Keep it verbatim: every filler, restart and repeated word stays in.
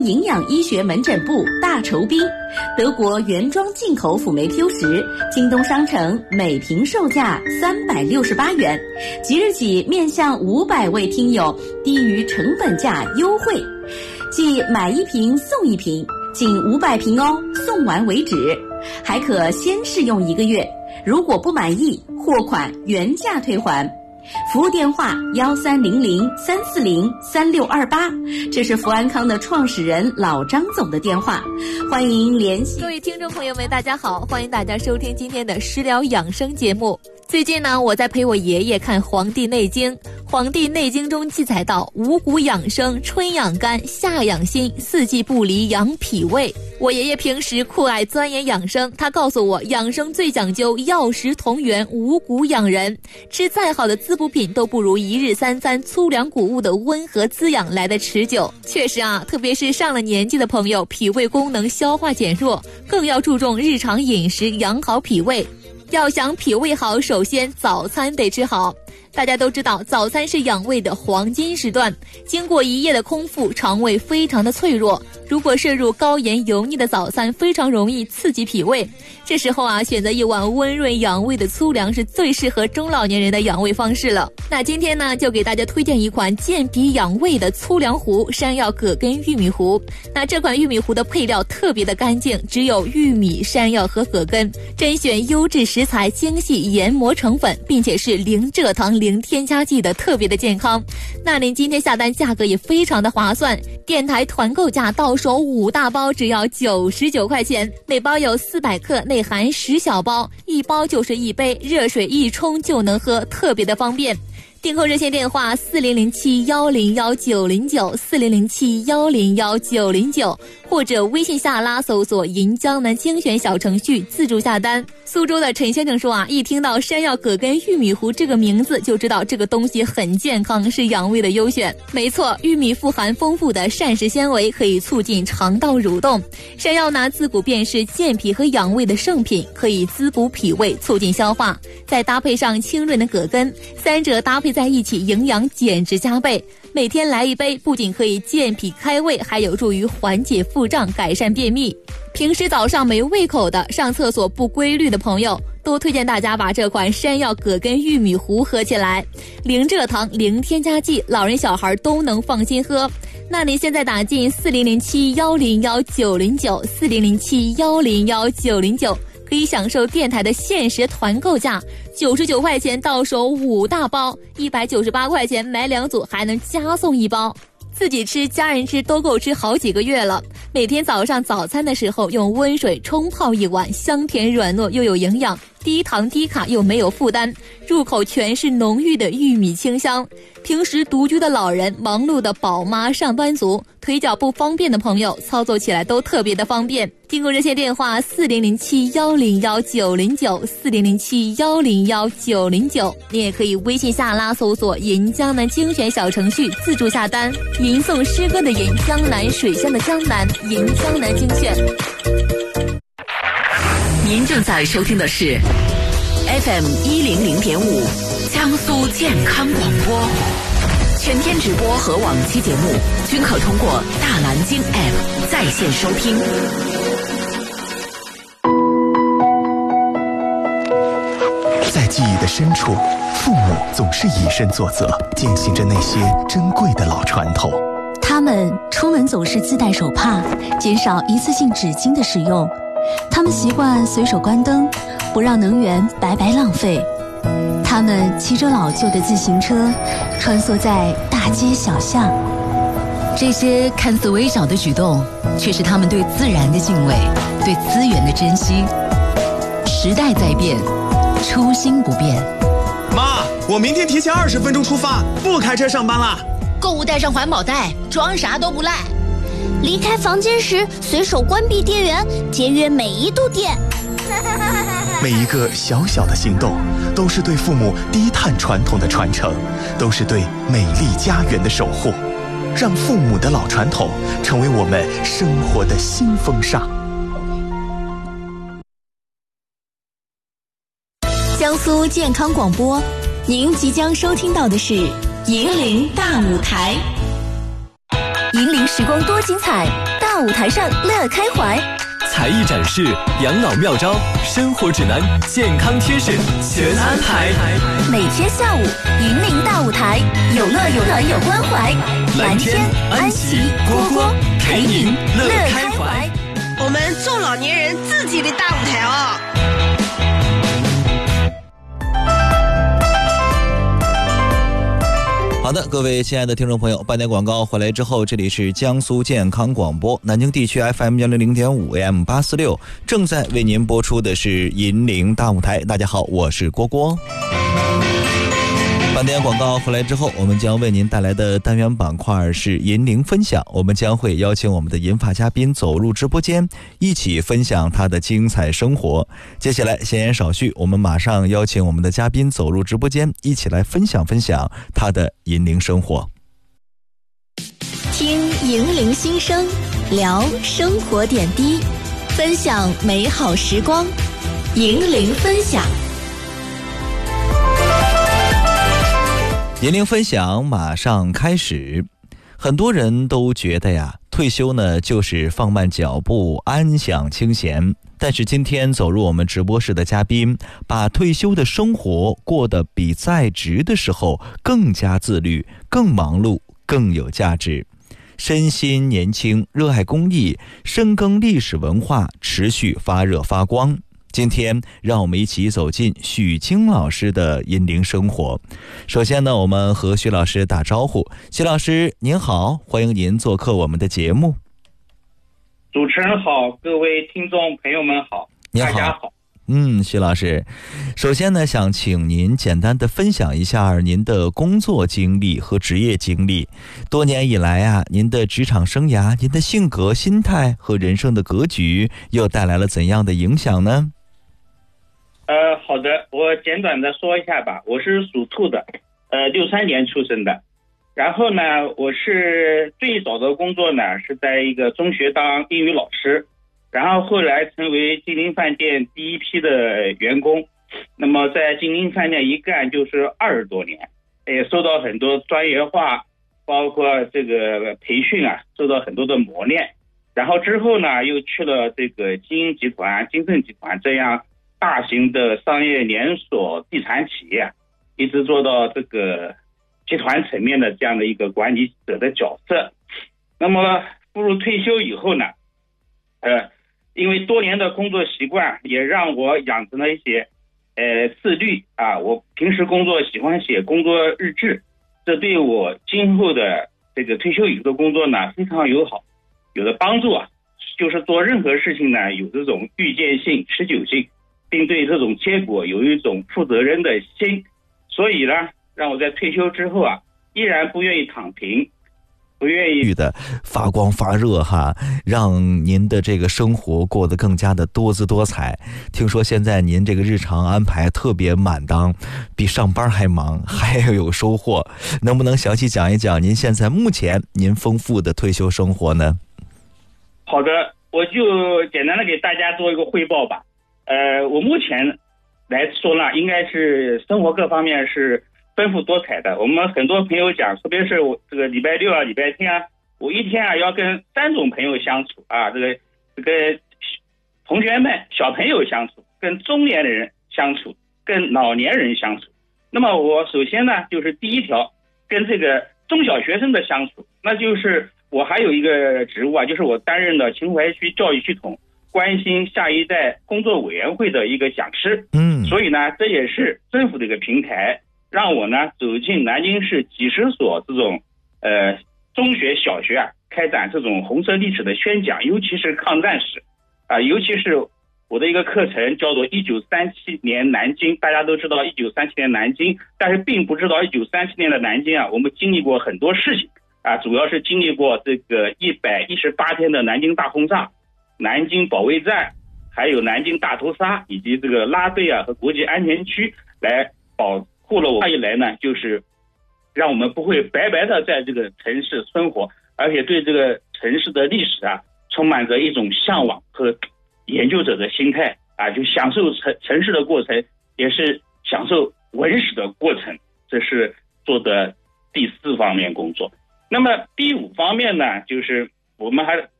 营养医学门诊部大酬宾，德国原装进口辅酶 Q 十，京东商城每瓶售价三百六十八元，即日起面向五百位听友低于成本价优惠，即买一瓶送一瓶，仅五百瓶哦，送完为止，还可先试用一个月，如果不满意，货款原价退还。服务电话幺三零零三四零三六二八，这是福安康的创始人老张总的电话，欢迎联系。 各位听众朋友们，大家好，欢迎大家收听今天的食疗养生节目。最近呢，我在陪我爷爷看《黄帝内经》，《黄帝内经》中记载到，五谷养生，春养肝，夏养心，四季不离养脾胃。我爷爷平时酷爱钻研养生，他告诉我，养生最讲究药食同源，五谷养人。吃再好的滋补品都不如一日三餐粗粮谷物的温和滋养来得持久。确实啊，特别是上了年纪的朋友，脾胃功能消化减弱，更要注重日常饮食养好脾胃。要想脾胃好，首先早餐得吃好。大家都知道，早餐是养胃的黄金时段，经过一夜的空腹，肠胃非常的脆弱，如果摄入高盐油腻的早餐，非常容易刺激脾胃。这时候啊，选择一碗温润养胃的粗粮是最适合中老年人的养胃方式了。那今天呢，就给大家推荐一款健脾养胃的粗粮糊——山药葛根玉米糊。那这款玉米糊的配料特别的干净，只有玉米、山药和葛根，甄选优质食材，精细研磨成粉，并且是零蔗糖、零添加剂的，特别的健康。那您今天下单价格也非常的划算，电台团购价到手五大包只要九十九块钱，每包有四百克，内含十小包，一包就是一杯，热水一冲就能喝，特别的方便。订购热线电话四零零七幺零幺九零九四零零七幺零幺九零九，或者微信下拉搜索银江南精选小程序自助下单。苏州的陈先生说啊，一听到山药葛根玉米糊这个名字，就知道这个东西很健康，是养胃的优选。没错，玉米富含丰富的膳食纤维，可以促进肠道蠕动。山药呢，自古便是健脾和养胃的圣品，可以滋补脾胃，促进消化。再搭配上清润的葛根，三者搭配在一起，营养简直加倍。每天来一杯，不仅可以健脾开胃，还有助于缓解腹胀，改善便秘。平时早上没胃口的，上厕所不规律的朋友，都推荐大家把这款山药葛根玉米糊喝起来，零蔗糖、零添加剂，老人小孩都能放心喝。那你现在打进四零零七幺零幺九零九四零零七幺零幺九零九，可以享受电台的限时团购价，九十九块钱到手五大包，一百九十八块钱买两组还能加送一包。自己吃家人吃都够吃好几个月了。每天早上早餐的时候用温水冲泡一碗，香甜软糯又有营养，低糖低卡又没有负担，入口全是浓郁的玉米清香。平时独居的老人、忙碌的宝妈、上班族、腿脚不方便的朋友，操作起来都特别的方便。订购热线电话四零零七幺零幺九零九四零零七幺零幺九零九，你也可以微信下拉搜索银江南精选小程序自助下单。吟诵诗歌的吟，江南水乡的江南，银江南精选。 您正在收听的是 F M 一零零点五江苏健康广播，全天直播和往期节目均可通过大蓝鲸 App 在线收听。 在记忆的深处，父母总是以身作则，践行着那些珍贵的老传统。 他们出门总是自带手帕，减少一次性纸巾的使用。他们习惯随手关灯，不让能源白白浪费。他们骑着老旧的自行车，穿梭在大街小巷。 这些看似微小的举动，却是他们对自然的敬畏，对资源的珍惜。时代在变，初心不变。 妈，我明天提前二十分钟出发，不开车上班啦。 购物带上环保袋，装啥都不赖。离开房间时随手关闭电源，节约每一度电。 每一个小小的行动，都是对父母低碳传统的传承，都是对美丽家园的守护。让父母的老传统成为我们生活的新风尚。 江苏健康广播，您即将收听到的是银铃大舞台。 银铃时光多精彩，大舞台上乐开怀。 才艺展示、养老妙招、生活指南、健康贴士全安排。 每天下午，银铃大舞台，有乐有团有关怀。蓝天、安琪、蝈蝈陪您乐开怀。 我们做老年人自己的大舞台哦。 好的，各位亲爱的听众朋友，半点广告回来之后，这里是江苏健康广播南京地区 F M 幺零零点五 A M 八四六，正在为您播出的是银铃大舞台。大家好，我是蝈蝈。半点广告回来之后，我们将为您带来的单元板块是银铃分享，我们将会邀请我们的银发嘉宾走入直播间，一起分享他的精彩生活。接下来闲言少叙，我们马上邀请我们的嘉宾走入直播间，一起来分享分享他的银铃生活。 听银铃心声，聊生活点滴，分享美好时光，银铃分享。 银铃分享马上开始。很多人都觉得呀，退休呢就是放慢脚步，安享清闲。但是今天走入我们直播室的嘉宾，把退休的生活过得比在职的时候更加自律，更忙碌，更有价值。身心年轻，热爱公益，深耕历史文化，持续发热发光。今天让我们一起走进许清老师的银铃生活。首先呢，我们和许老师打招呼。许老师您好，欢迎您做客我们的节目。 主持人好，各位听众朋友们好， 您好， 大家好。 嗯，许老师，首先呢，想请您简单的分享一下您的工作经历和职业经历。多年以来啊，您的职场生涯、您的性格、心态和人生的格局又带来了怎样的影响呢？ 呃，好的，我简短的说一下吧。我是属兔的，呃，六三年出生的。然后呢，我是最早的工作呢是在一个中学当英语老师，然后后来成为金陵饭店第一批的员工。那么在金陵饭店一干就是二十多年，也受到很多专业化，包括这个培训啊，受到很多的磨练。然后之后呢，又去了这个金鹰集团、金盛集团这样大型的商业连锁地产企业，一直做到这个集团层面的这样的一个管理者的角色。那么步入退休以后呢，呃，因为多年的工作习惯，也让我养成了一些呃自律啊。我平时工作喜欢写工作日志，这对我今后的这个退休以后的工作呢非常友好，有的帮助啊。就是做任何事情呢，有这种预见性、持久性，并对这种结果有一种负责任的心。所以呢，让我在退休之后啊，依然不愿意躺平，不愿意的发光发热哈，让您的这个生活过得更加的多姿多彩。听说现在您这个日常安排特别满当，比上班还忙，还要有收获。能不能详细讲一讲您现在目前您丰富的退休生活呢？ 好的，我就简单的给大家做一个汇报吧。呃，我目前来说呢，应该是生活各方面是丰富多彩的。我们很多朋友讲，特别是我这个礼拜六啊、礼拜天啊，我一天啊要跟三种朋友相处啊，这个这个同学们、小朋友相处，跟中年人相处，跟老年人相处。那么我首先呢，就是第一条，跟这个中小学生的相处，那就是我还有一个职务啊，就是我担任的秦淮区教育系统关心下一代工作委员会的一个讲师。嗯，所以呢，这也是政府的一个平台，让我呢走进南京市几十所这种呃中学、小学啊，开展这种红色历史的宣讲，尤其是抗战史啊、呃，尤其是我的一个课程叫做一九三七年南京。大家都知道一九三七年南京，但是并不知道一九三七年的南京啊，我们经历过很多事情啊，主要是经历过这个一百一十八天的南京大轰炸、南京保卫战，还有南京大屠杀，以及这个拉贝啊和国际安全区来保护了我。一来呢，就是让我们不会白白的在这个城市生活，而且对这个城市的历史啊充满着一种向往和研究者的心态啊，就享受城城市的过程，也是享受文史的过程。这是做的第四方面工作。 那么第五方面呢，就是我们还